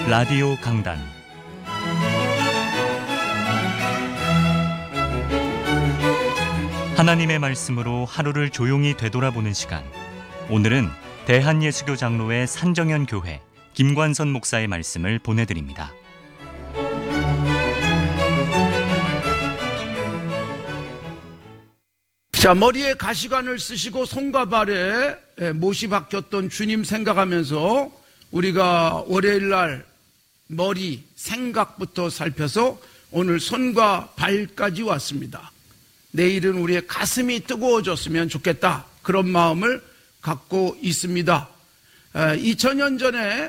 라디오 강단 하나님의 말씀으로 하루를 조용히 되돌아보는 시간. 오늘은 대한예수교 장로회 산정현 교회 김관선 목사의 말씀을 보내드립니다. 자, 머리에 가시관을 쓰시고 손과 발에 못이 박혔던 주님 생각하면서 우리가 월요일날 머리 생각부터 살펴서 오늘 손과 발까지 왔습니다. 내일은 우리의 가슴이 뜨거워졌으면 좋겠다, 그런 마음을 갖고 있습니다. 2000년 전에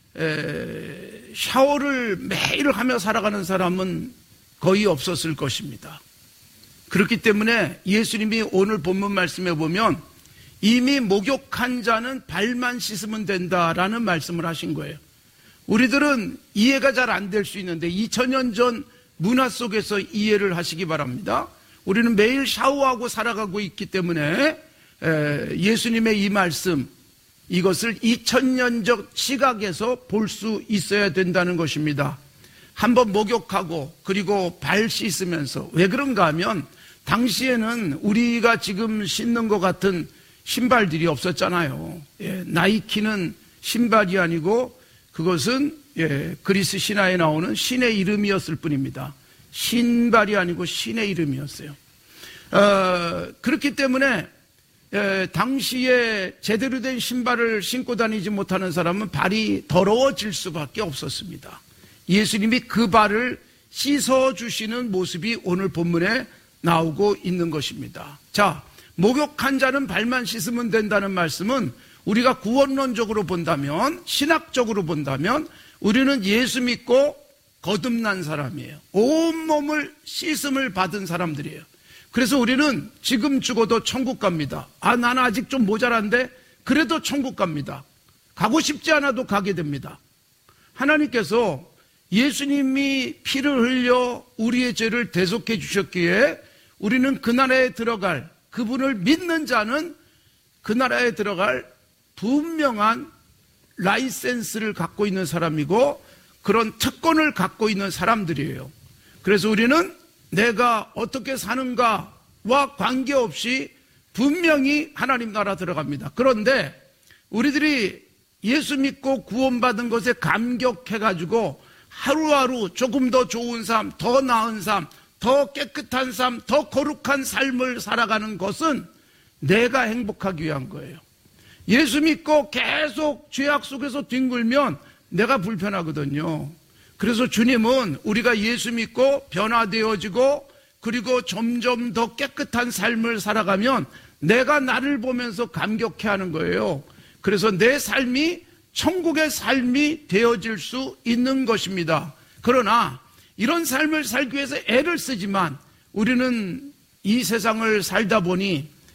샤워를 매일 하며 살아가는 사람은 거의 없었을 것입니다. 그렇기 때문에 예수님이 오늘 본문 말씀에 보면 이미 목욕한 자는 발만 씻으면 된다라는 말씀을 하신 거예요. 우리들은 이해가 잘 안 될 수 있는데 2000년 전 문화 속에서 이해를 하시기 바랍니다. 우리는 매일 샤워하고 살아가고 있기 때문에 예수님의 이 말씀, 이것을 2000년적 시각에서 볼 수 있어야 된다는 것입니다. 한번 목욕하고 그리고 발 씻으면서, 왜 그런가 하면 당시에는 우리가 지금 신는 것 같은 신발들이 없었잖아요. 나이키는 신발이 아니고 그것은 그리스 신화에 나오는 신의 이름이었을 뿐입니다. 신발이 아니고 신의 이름이었어요. 그렇기 때문에 당시에 제대로 된 신발을 신고 다니지 못하는 사람은 발이 더러워질 수밖에 없었습니다. 예수님이 그 발을 씻어주시는 모습이 오늘 본문에 나오고 있는 것입니다. 자, 목욕한 자는 발만 씻으면 된다는 말씀은 우리가 구원론적으로 본다면, 신학적으로 본다면 우리는 예수 믿고 거듭난 사람이에요. 온몸을 씻음을 받은 사람들이에요. 그래서 우리는 지금 죽어도 천국 갑니다. 나는 아직 좀 모자란데 그래도 천국 갑니다. 가고 싶지 않아도 가게 됩니다. 하나님께서 예수님이 피를 흘려 우리의 죄를 대속해 주셨기에 우리는 그 나라에 들어갈, 그분을 믿는 자는 그 나라에 들어갈 분명한 라이센스를 갖고 있는 사람이고 그런 특권을 갖고 있는 사람들이에요. 그래서 우리는 내가 어떻게 사는가와 관계없이 분명히 하나님 나라 들어갑니다. 그런데 우리들이 예수 믿고 구원받은 것에 감격해가지고 하루하루 조금 더 좋은 삶, 더 나은 삶, 더 깨끗한 삶, 더 거룩한 삶을 살아가는 것은 내가 행복하기 위한 거예요. 예수 믿고 계속 죄악 속에서 뒹굴면 내가 불편하거든요. 그래서 주님은 우리가 예수 믿고 변화되어지고 그리고 점점 더 깨끗한 삶을 살아가면 내가 나를 보면서 감격해하는 거예요. 그래서 내 삶이 천국의 삶이 되어질 수 있는 것입니다. 그러나 이런 삶을 살기 위해서 애를 쓰지만 우리는 이 세상을 살다 보니